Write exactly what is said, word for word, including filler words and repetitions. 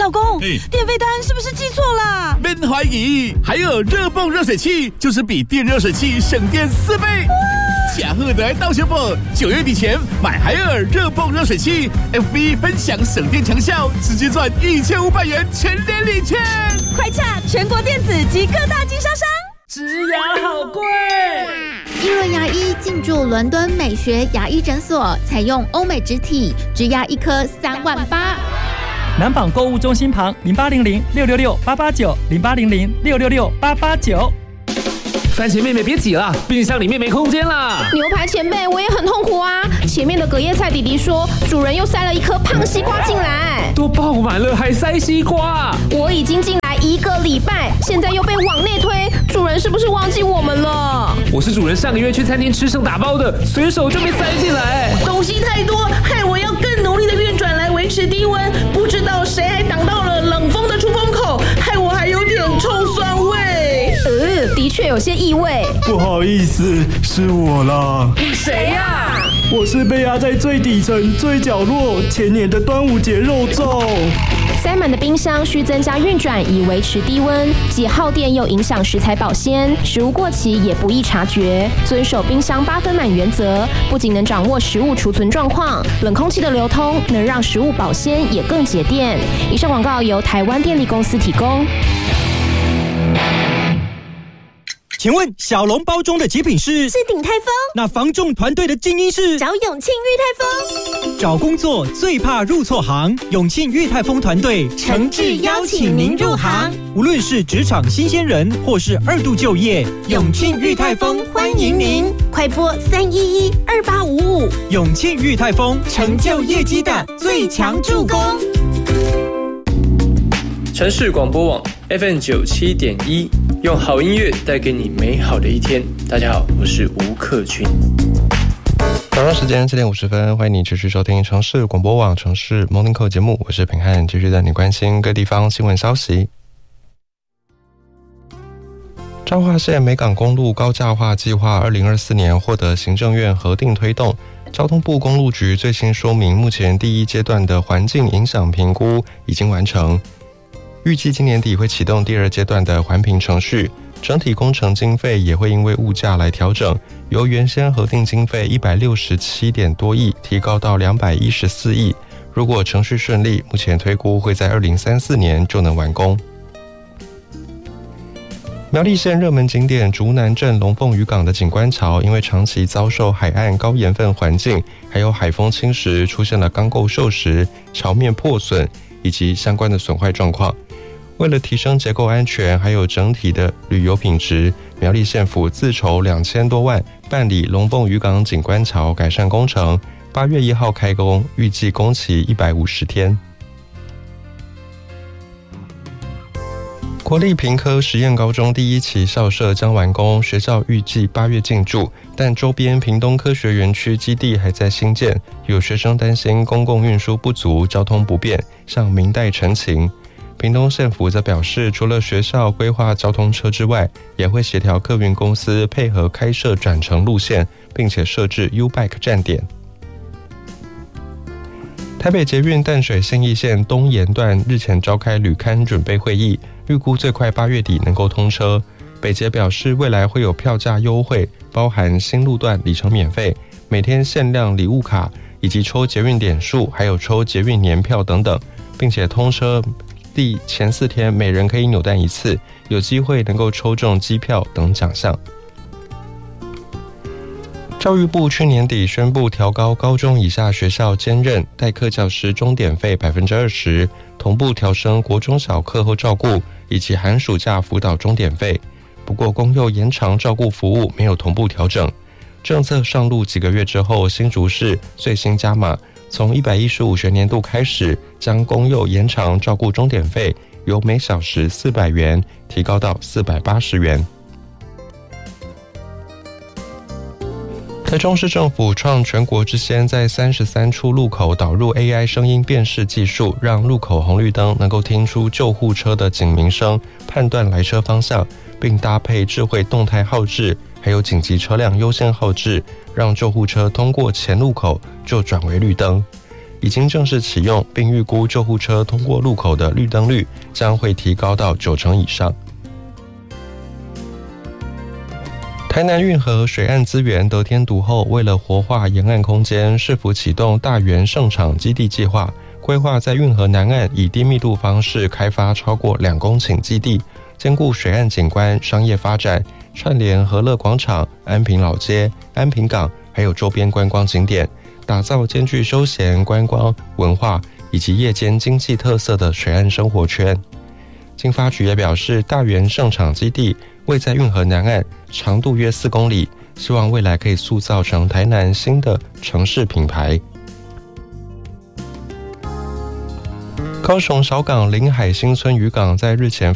老公，电费单是不是记错了？ 别怀疑，还有热泵热水器，就是比电热水器省电四倍。假贺的到手不？九月底前买海尔热泵热水器 ，F B 分享省电强效，直接赚一千五百元全年礼券。 快洽全国电子及各大经销商。 植牙好贵。 一轮牙医进驻伦敦美学牙医诊所，采用欧美植体，植牙一颗三万八。 南纺购物中心旁零八零零六六六八八九零八零零六六六八八九。 番茄妹妹别挤了，冰箱里面没空间啦。 牛排前辈我也很痛苦啊，前面的隔夜菜弟弟说主人又塞了一颗胖西瓜进来， 都爆满了还塞西瓜。 我已经进来一个礼拜，现在又被往内推，主人是不是忘记我们了？ 我是主人上个月去餐厅吃剩打包的，随手就被塞进来。 东西太多，害我要更努力的运转来维持低温，不知道谁还挡到了冷风的出风口，害我还有点臭酸味。 呃，的确有些异味。 不好意思，是我啦。 你谁呀、啊？ 我是被压在最底层、最角落前年的端午节肉粽。 塞满的冰箱需增加运转以维持低温，既耗电又影响食材保鲜，食物过期也不易察觉。遵守冰箱八分满原则，不仅能掌握食物储存状况，冷空气的流通能让食物保鲜也更节电。以上广告由台湾电力公司提供。 请问小笼包中的极品是？ 是鼎泰丰。 那房仲团队的精英是？ 找永庆裕泰丰。 找工作最怕入错行，永庆裕泰丰团队诚挚邀请您入行。 无论是职场新鲜人，或是二度就业， 永庆裕泰丰欢迎您。快拨三一一二八五五。 永庆裕泰丰， 成就业绩的最强助攻。 城市广播网 F M 九七点一，用好音乐带给你美好的一天。大家好，我是吴克群。 早上时间七点五十分，欢迎你持续收听城市广播网城市 Morning Call 节目，我是平汉，继续带你关心各地方新闻消息。彰化县美港公路高架化计划二零二四年获得行政院核定推动，交通部公路局最新说明，目前第一阶段的环境影响评估已经完成，预计今年底会启动第二阶段的环评程序，整体工程经费也会因为物价来调整，由原先核定经费一百六十七点多亿提高到两百一十四亿。如果程序顺利，目前推估会在二零三四年就能完工。苗栗县热门景点竹南镇龙凤渔港的景观桥，因为长期遭受海岸高盐分环境还有海风侵蚀，出现了钢构锈蚀、桥面破损以及相关的损坏状况。为了提升结构安全还有整体的旅游品质，苗栗县府自筹两千多万办理龙凤渔港景观桥改善工程，八月一号开工，预计工期一百五十天。国立屏科实验高中第一期校舍将完工，学校预计八月进驻，但周边屏东科学园区基地还在兴建，有学生担心公共运输不足、交通不便，向民代陈情。屏东县府则表示，除了学校规划交通车之外，也会协调客运公司配合开设转乘路线，并且设置 U-Bike 站点。台北捷运淡水信义线东延段日前召开旅勘准备会议，预估最快八月底能够通车。北捷表示，未来会有票价优惠，包含新路段里程免费、每天限量礼物卡，以及抽捷运点数，还有抽捷运年票等等，并且通车第前四天每人可以扭蛋一次，有机会能够抽中机票等奖项。教育部去年底宣布调高高中以下学校兼任代课教师钟点费 百分之二十， 同步调升国中小课后照顾以及寒暑假辅导钟点费。不过公幼延长照顾服务没有同步调整。政策上路几个月之后，新竹市最新加码，从一百一十五学年度开始，将公幼延长照顾钟点费由每小时四百元提高到四百八十元。台中市政府创全国之先，在三十三处路口导入 A I 声音辨识技术，让路口红绿灯能够听出救护车的警鸣声，判断来车方向，并搭配智慧动态号志，还有紧急车辆优先号志，让救护车通过前路口就转为绿灯。 已经正式启用，并预估救护车通过路口的绿灯率将会提高到九成以上。台南运河水岸资源得天独厚，为了活化沿岸空间，市府启动大园盛场基地计划，规划在运河南岸以低密度方式开发超过两公顷基地，兼顾水岸景观、商业发展，串联和乐广场、安平老街、安平港，还有周边观光景点，打造兼具休闲、观光、文化以及夜间经济特色的水岸生活圈。经发局也表示，大园盛场基地位在运河南岸，长度约四公里，希望未来可以塑造成台南新的城市品牌。高雄小港临海新村渔港在日前